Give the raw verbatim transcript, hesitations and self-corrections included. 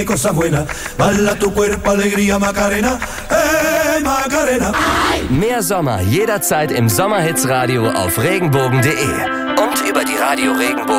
Cosa buena, bala tu cuerpo, alegría, Macarena, hey Macarena. Mehr Sommer jederzeit im Sommerhitsradio auf regenbogen punkt de und über die Radio Regenbogen